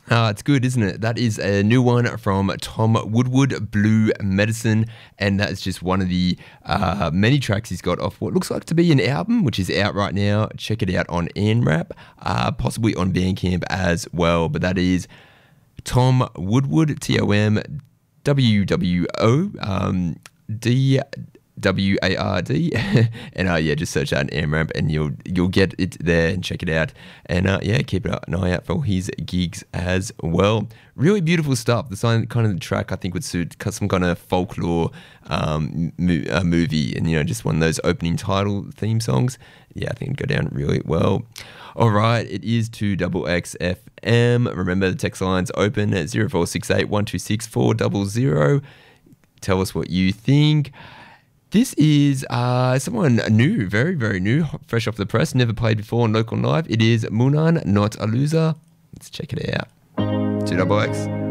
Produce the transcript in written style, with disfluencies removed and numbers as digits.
It's good, isn't it? That is a new one from Tom Woodward, Blue Medicine, and that's just one of the many tracks he's got off what looks like to be an album, which is out right now. Check it out on NRAP, possibly on Bandcamp as well. But that is Tom Woodward, TOMWOODWARD, and yeah, just search out an AMRAP and you'll get it there and check it out. And yeah, keep an eye out for his gigs as well. Really beautiful stuff. The kind of track I think would suit some kind of folklore movie, and just one of those opening title theme songs. Yeah, I think it'd go down really well. All right, it is 2XXFM. Remember, the text line's open at 0468 126 400. Tell us what you think. This is someone new, very, very new, fresh off the press, never played before on Local Live. It is Munan, Not a Loser. Let's check it out. 2XX.